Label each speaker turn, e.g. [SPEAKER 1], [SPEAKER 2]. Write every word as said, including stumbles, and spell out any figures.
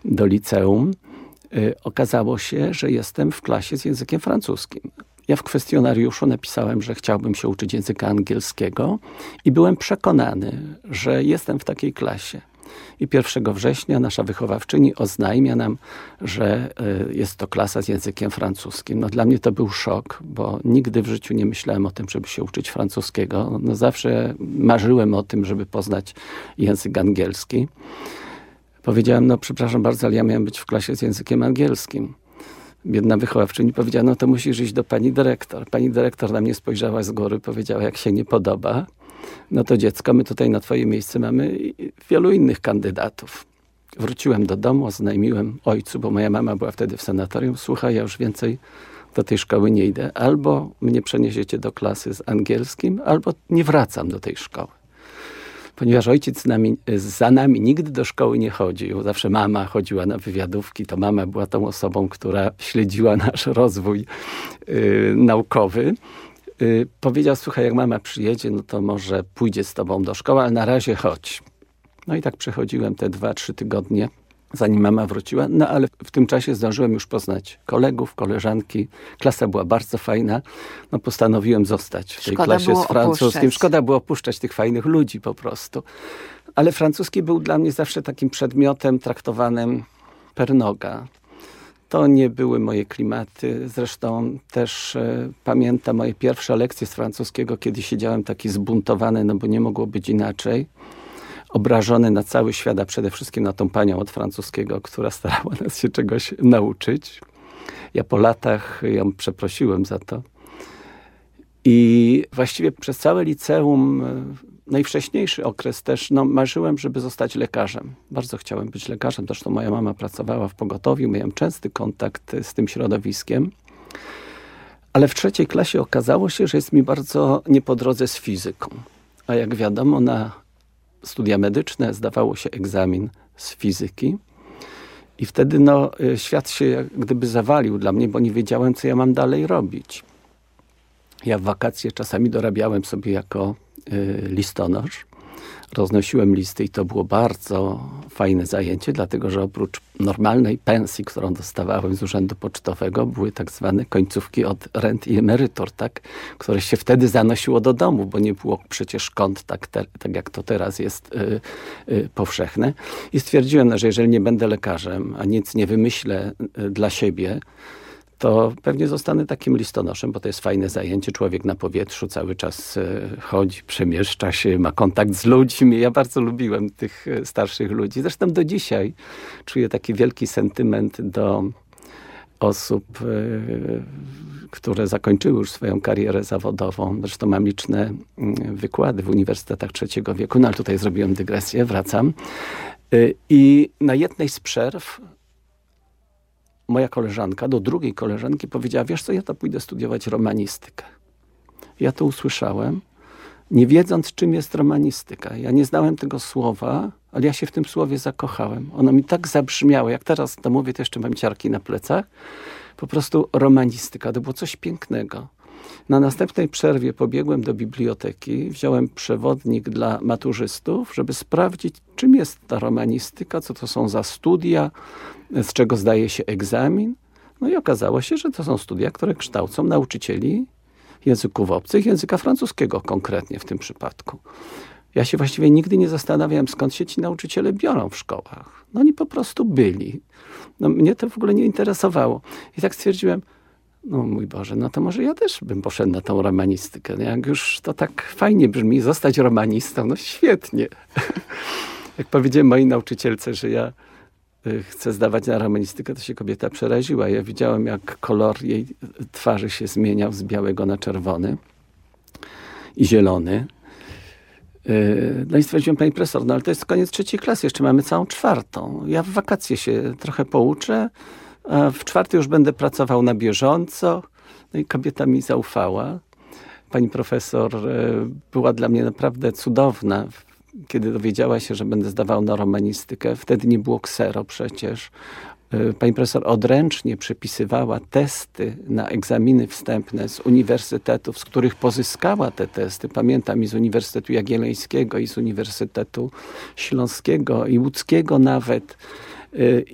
[SPEAKER 1] do liceum, okazało się, że jestem w klasie z językiem francuskim. Ja w kwestionariuszu napisałem, że chciałbym się uczyć języka angielskiego i byłem przekonany, że jestem w takiej klasie. I pierwszego września nasza wychowawczyni oznajmia nam, że jest to klasa z językiem francuskim. No dla mnie to był szok, bo nigdy w życiu nie myślałem o tym, żeby się uczyć francuskiego. No zawsze marzyłem o tym, żeby poznać język angielski. Powiedziałem, no przepraszam bardzo, ale ja miałem być w klasie z językiem angielskim. Biedna wychowawczyni powiedziała, no to musisz iść do pani dyrektor. Pani dyrektor na mnie spojrzała z góry, powiedziała, jak się nie podoba, no to dziecko, my tutaj na twoje miejsce mamy wielu innych kandydatów. Wróciłem do domu, oznajmiłem ojcu, bo moja mama była wtedy w sanatorium. Słuchaj, ja już więcej do tej szkoły nie idę. Albo mnie przeniesiecie do klasy z angielskim, albo nie wracam do tej szkoły. Ponieważ ojciec z nami, za nami nigdy do szkoły nie chodził. Zawsze mama chodziła na wywiadówki. To mama była tą osobą, która śledziła nasz rozwój yy, naukowy. Yy, powiedział, słuchaj, jak mama przyjedzie, no to może pójdzie z tobą do szkoły, ale na razie chodź. No i tak przechodziłem te dwa, trzy tygodnie, zanim mama wróciła. No ale w tym czasie zdążyłem już poznać kolegów, koleżanki. Klasa była bardzo fajna. No postanowiłem zostać w tej
[SPEAKER 2] Szkoda
[SPEAKER 1] klasie z francuskim.
[SPEAKER 2] opuszczać.
[SPEAKER 1] Szkoda było opuszczać tych fajnych ludzi po prostu. Ale francuski był dla mnie zawsze takim przedmiotem traktowanym per noga. To nie były moje klimaty. Zresztą też e, pamiętam moje pierwsze lekcje z francuskiego, kiedy siedziałem taki zbuntowany, no bo nie mogło być inaczej. Obrażony na cały świat, a przede wszystkim na tą panią od francuskiego, która starała nas się czegoś nauczyć. Ja po latach ją przeprosiłem za to. I właściwie przez całe liceum, najwcześniejszy okres też, no, marzyłem, żeby zostać lekarzem. Bardzo chciałem być lekarzem. Zresztą moja mama pracowała w pogotowiu, miałem częsty kontakt z tym środowiskiem. Ale w trzeciej klasie okazało się, że jest mi bardzo nie po drodze z fizyką. A jak wiadomo, na studia medyczne zdawało się egzamin z fizyki. I wtedy no, świat się jak gdyby zawalił dla mnie, bo nie wiedziałem, co ja mam dalej robić. Ja w wakacje czasami dorabiałem sobie jako y, listonosz. Roznosiłem listy i to było bardzo fajne zajęcie, dlatego że oprócz normalnej pensji, którą dostawałem z urzędu pocztowego, były tak zwane końcówki od rent i emerytur, tak, które się wtedy zanosiło do domu, bo nie było przecież kont tak, te, tak jak to teraz jest y, y, powszechne. I stwierdziłem, no, że jeżeli nie będę lekarzem, a nic nie wymyślę y, dla siebie, to pewnie zostanę takim listonoszem, bo to jest fajne zajęcie. Człowiek na powietrzu cały czas chodzi, przemieszcza się, ma kontakt z ludźmi. Ja bardzo lubiłem tych starszych ludzi. Zresztą do dzisiaj czuję taki wielki sentyment do osób, które zakończyły już swoją karierę zawodową. Zresztą mam liczne wykłady w uniwersytetach trzeciego wieku, no ale tutaj zrobiłem dygresję, wracam. I na jednej z przerw moja koleżanka do drugiej koleżanki powiedziała, wiesz co, ja to pójdę studiować romanistykę. Ja to usłyszałem, nie wiedząc, czym jest romanistyka. Ja nie znałem tego słowa, ale ja się w tym słowie zakochałem. Ono mi tak zabrzmiało, jak teraz to mówię, to jeszcze mam ciarki na plecach. Po prostu romanistyka, to było coś pięknego. Na następnej przerwie pobiegłem do biblioteki, wziąłem przewodnik dla maturzystów, żeby sprawdzić, czym jest ta romanistyka, co to są za studia, z czego zdaje się egzamin. No i okazało się, że to są studia, które kształcą nauczycieli języków obcych, języka francuskiego konkretnie w tym przypadku. Ja się właściwie nigdy nie zastanawiałem, skąd się ci nauczyciele biorą w szkołach. No oni po prostu byli. No mnie to w ogóle nie interesowało. I tak stwierdziłem, no mój Boże, no to może ja też bym poszedł na tą romanistykę. Jak już to tak fajnie brzmi, zostać romanistą, no świetnie. Jak powiedziałem mojej nauczycielce, że ja chcę zdawać na romanistykę, to się kobieta przeraziła. Ja widziałem, jak kolor jej twarzy się zmieniał z białego na czerwony i zielony. No i stwierdziłem, pani profesor, no ale to jest koniec trzeciej klasy, jeszcze mamy całą czwartą. Ja w wakacje się trochę pouczę, a w czwartej już będę pracował na bieżąco. No i kobieta mi zaufała. Pani profesor była dla mnie naprawdę cudowna. Kiedy dowiedziała się, że będę zdawał na romanistykę, wtedy nie było ksero przecież. Pani profesor odręcznie przepisywała testy na egzaminy wstępne z uniwersytetów, z których pozyskała te testy. Pamiętam i z Uniwersytetu Jagiellońskiego, i z Uniwersytetu Śląskiego, i Łódzkiego nawet.